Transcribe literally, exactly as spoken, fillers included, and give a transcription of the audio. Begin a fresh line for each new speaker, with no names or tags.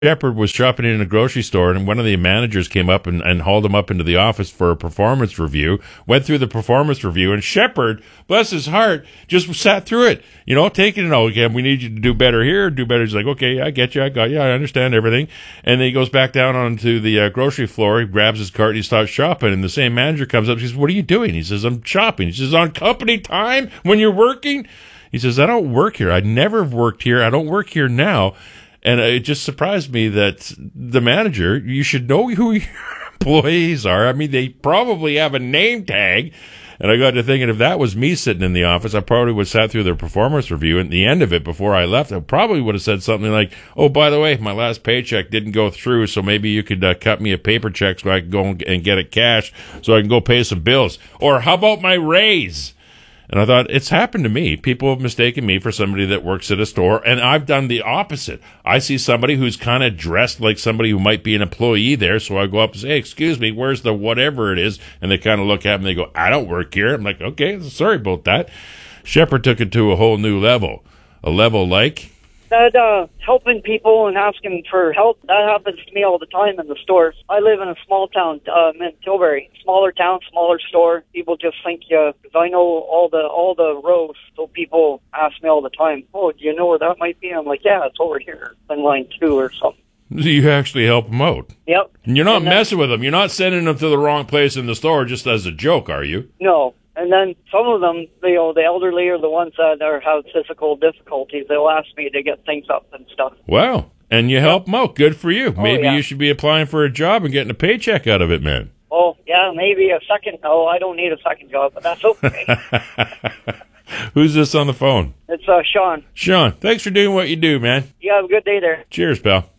Shepard was shopping in a grocery store, and one of the managers came up and, and hauled him up into the office for a performance review, went through the performance review, and Shepard, bless his heart, just sat through it, you know, taking it all again. We need you to do better here, do better. He's like, okay, I get you, I got you, I understand everything. And then he goes back down onto the uh, grocery floor, he grabs his cart, and he starts shopping, and the same manager comes up, he says, what are you doing? He says, I'm shopping. He says, on company time when you're working? He says, I don't work here. I never have worked here. I don't work here now. And it just surprised me that the manager, you should know who your employees are. I mean, they probably have a name tag. And I got to thinking, if that was me sitting in the office, I probably would have sat through their performance review. And at the end of it, before I left, I probably would have said something like, oh, by the way, my last paycheck didn't go through, so maybe you could uh, cut me a paper check so I can go and get it cash so I can go pay some bills. Or how about my raise? And I thought, it's happened to me. People have mistaken me for somebody that works at a store, and I've done the opposite. I see somebody who's kind of dressed like somebody who might be an employee there, so I go up and say, hey, excuse me, where's the whatever it is? And they kind of look at me and they go, I don't work here. I'm like, okay, sorry about that. Shepard took it to a whole new level. A level like?
That uh, helping people and asking for help, that happens to me all the time in the stores. I live in a small town, uh, in Tilbury. Smaller town, smaller store. People just think, uh, because I know all the all the rows, so people ask me all the time, oh, do you know where that might be? I'm like, yeah, it's over here in line two or something.
You actually help them out.
Yep.
And you're not
and then,
messing with them. You're not sending them to the wrong place in the store just as a joke, are you?
No. And then some of them, you know, the elderly or the ones that are have physical difficulties, they'll ask me to get things up and stuff.
Wow. And you help them out. Good for you.
Oh,
maybe
yeah.
you should be applying for a job and getting a paycheck out of it, man.
Oh, yeah, maybe a second. No, I don't need a second job, but that's okay.
Who's this on the phone?
It's uh, Sean.
Sean, thanks for doing what you do, man.
You have a good day there.
Cheers, pal.